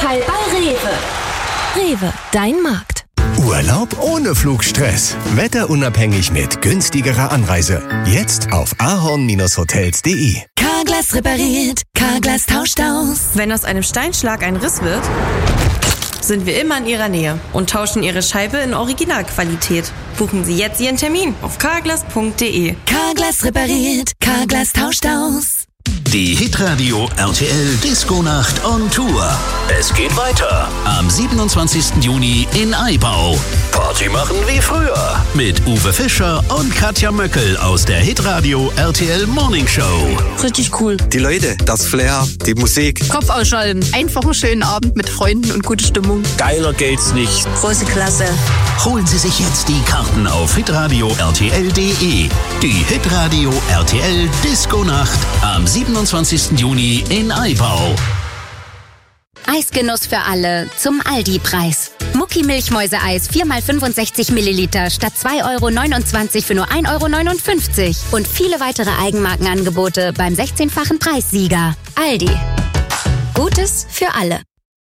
Vorteil bei Rewe. Rewe, dein Markt. Urlaub ohne Flugstress. Wetterunabhängig mit günstigerer Anreise. Jetzt auf ahorn-hotels.de. Carglass repariert, Carglass tauscht aus. Wenn aus einem Steinschlag ein Riss wird, sind wir immer in Ihrer Nähe und tauschen Ihre Scheibe in Originalqualität. Buchen Sie jetzt Ihren Termin auf carglass.de. Carglass repariert, Carglass tauscht aus. Die Hitradio RTL Disco-Nacht on Tour. Es geht weiter am 27. Juni in Aibau. Party machen wie früher mit Uwe Fischer und Katja Möckel aus der Hitradio RTL Morning Show. Richtig cool. Die Leute, das Flair, die Musik. Kopf ausschalten. Einfach einen schönen Abend mit Freunden und gute Stimmung. Geiler geht's nicht. Große Klasse. Holen Sie sich jetzt die Karten auf hitradio RTL.de. Die Hitradio RTL Disco-Nacht am 27. Juni in Aibau. Eisgenuss für alle zum Aldi-Preis. Mucki Milchmäuse-Eis 4x65 Milliliter statt 2,29 € für nur 1,59 € und viele weitere Eigenmarkenangebote beim 16-fachen Preissieger. Aldi. Gutes für alle.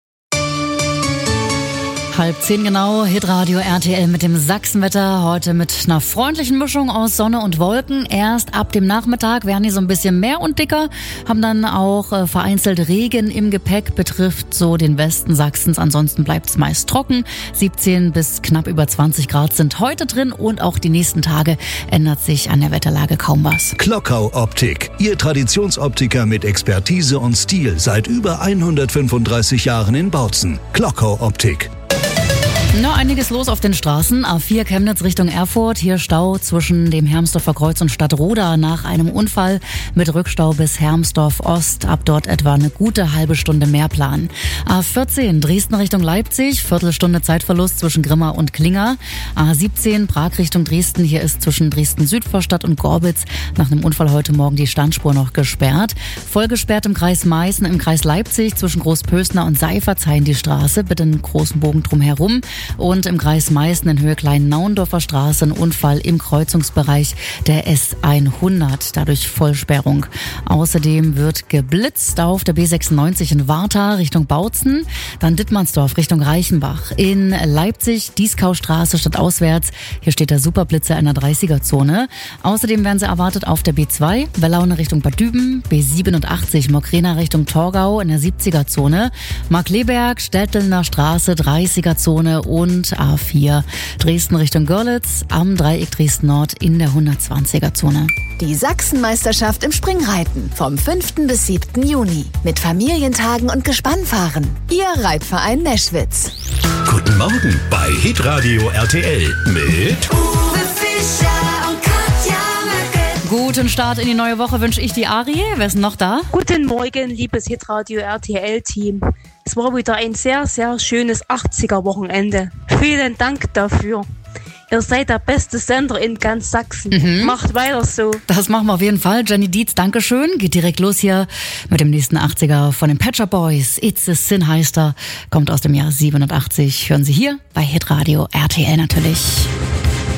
9:30 genau, Hitradio RTL mit dem Sachsenwetter. Heute mit einer freundlichen Mischung aus Sonne und Wolken. Erst ab dem Nachmittag werden die so ein bisschen mehr und dicker, haben dann auch vereinzelt Regen im Gepäck, betrifft so den Westen Sachsens. Ansonsten bleibt es meist trocken. 17 bis knapp über 20 Grad sind heute drin und auch die nächsten Tage ändert sich an der Wetterlage kaum was. Klockau Optik, Ihr Traditionsoptiker mit Expertise und Stil seit über 135 Jahren in Bautzen. Klockau Optik. Einiges los auf den Straßen. A4 Chemnitz Richtung Erfurt. Hier Stau zwischen dem Hermsdorfer Kreuz und Stadtroda nach einem Unfall mit Rückstau bis Hermsdorf Ost. Ab dort etwa eine gute halbe Stunde mehr planen. A14 Dresden Richtung Leipzig. Viertelstunde Zeitverlust zwischen Grimma und Klinger. A17 Prag Richtung Dresden. Hier ist zwischen Dresden-Südvorstadt und Gorbitz nach einem Unfall heute Morgen die Standspur noch gesperrt. Voll gesperrt im Kreis Meißen, im Kreis Leipzig zwischen Großpösner und Seifertshain die Straße. Bitte einen großen Bogen drumherum. Und im Kreis Meißen in Höhe Klein-Naundorfer Straße ein Unfall im Kreuzungsbereich der S100, dadurch Vollsperrung. Außerdem wird geblitzt auf der B96 in Warta Richtung Bautzen, dann Dittmannsdorf Richtung Reichenbach. In Leipzig Dieskaustraße stadtauswärts, hier steht der Superblitzer in der 30er-Zone. Außerdem werden sie erwartet auf der B2 Wellaune Richtung Bad Düben, B87 Mokrena Richtung Torgau in der 70er-Zone, Markleberg Städtelner Straße 30er-Zone und A4 Dresden Richtung Görlitz am Dreieck Dresden Nord in der 120er-Zone. Die Sachsenmeisterschaft im Springreiten vom 5. bis 7. Juni mit Familientagen und Gespannfahren. Ihr Reitverein Meschwitz. Guten Morgen bei Hitradio RTL mit Uwe Fischer und Katja Möckel. Guten Start in die neue Woche wünsche ich die Arie. Wer ist denn noch da? Guten Morgen, liebes Hitradio RTL-Team. Es war wieder ein sehr, sehr schönes 80er-Wochenende. Vielen Dank dafür. Ihr seid der beste Sender in ganz Sachsen. Macht weiter so. Das machen wir auf jeden Fall. Jenny Dietz, Dankeschön. Geht direkt los hier mit dem nächsten 80er von den Pet Shop Boys. It's a Sin heißt er. Kommt aus dem Jahr 87. Hören Sie hier bei Hitradio RTL natürlich.